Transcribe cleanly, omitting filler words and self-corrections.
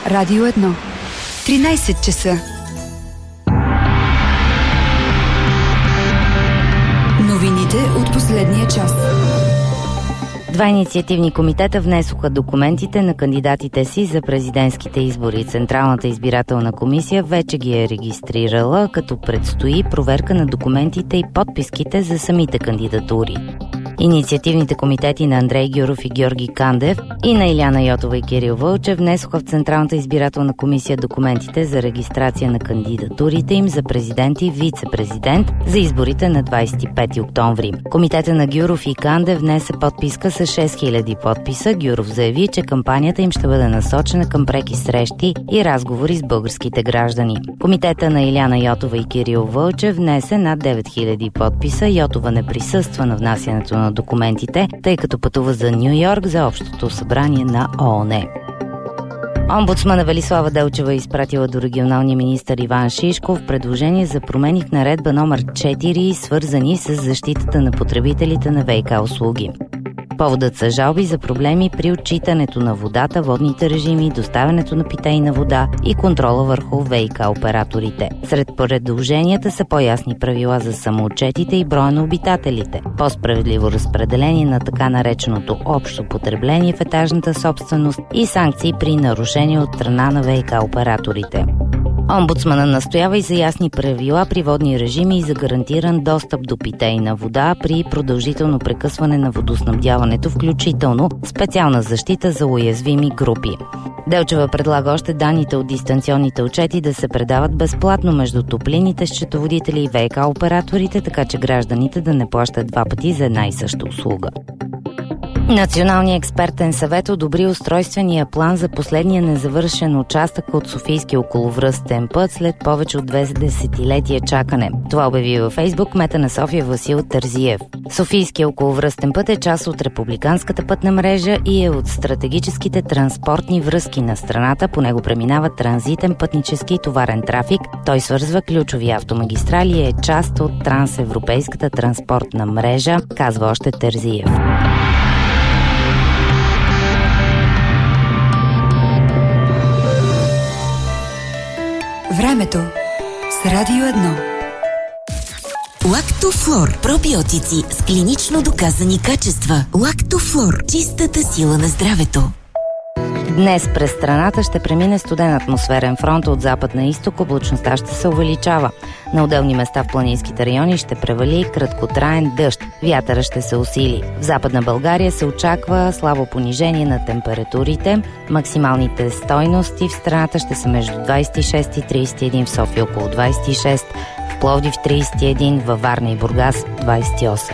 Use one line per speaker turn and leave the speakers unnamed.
Радио 1. 13 часа. Новините от последния час.
Два инициативни комитета внесоха документите на кандидатите си за президентските избори. Централната избирателна комисия вече ги е регистрирала, като предстои проверка на документите и подписките за самите кандидатури. Инициативните комитети на Андрей Гюров и Георги Кандев и на Иляна Йотова и Кирил Вълчев внесоха в Централната избирателна комисия документите за регистрация на кандидатурите им за президент и вице-президент за изборите на 25 октомври. Комитета на Гюров и Кандев внесе подписка с 6000 подписа. Гюров заяви, че кампанията им ще бъде насочена към преки срещи и разговори с българските граждани. Комитета на Иляна Йотова и Кирил Вълчев внесе над 9000 подписа. Йотова не присъства на внасянето на документите, тъй като пътува за Ню Йорк за общото събрание на ООН. Омбудсмана Велислава Делчева е изпратила до регионалния министър Иван Шишков предложение за промени в наредба номер 4, свързани с защитата на потребителите на ВиК услуги. Поводът са жалби за проблеми при отчитането на водата, водните режими, доставянето на питейна вода и контрола върху ВиК операторите. Сред предложенията са по-ясни правила за самоотчетите и броя на обитателите, по-справедливо разпределение на така нареченото общо потребление в етажната собственост и санкции при нарушение от страна на ВиК операторите. Омбудсмана настоява и за ясни правила при водни режими и за гарантиран достъп до питейна вода при продължително прекъсване на водоснабдяването, включително специална защита за уязвими групи. Делчева предлага още данните от дистанционните отчети да се предават безплатно между топлинните счетоводители и ВиК операторите, така че гражданите да не плащат два пъти за една и съща услуга. Националният експертен съвет одобри устройствения план за последния незавършен участък от Софийския околовръстен път след повече от 2 десетилетия чакане. Това обяви във Фейсбук кмета на София Васил Терзиев. Софийския околовръстен път е част от републиканската пътна мрежа и е от стратегическите транспортни връзки на страната. По него преминава транзитен пътнически и товарен трафик. Той свързва ключови автомагистрали и е част от трансевропейската транспортна мрежа, казва още Терзиев.
Времето с Радио 1.
Лактофлор. Пробиотици с клинично доказани качества. Лактофлор. Чистата сила на здравето.
Днес през страната ще премине студен атмосферен фронт от запад на изток. Облачността ще се увеличава. На отделни места в планинските райони ще превали краткотраен дъжд. Вятъра ще се усили. В Западна България се очаква слабо понижение на температурите. Максималните стойности в страната ще са между 26 и 31, в София около 26, в Пловдив 31, във Варна и Бургас 28.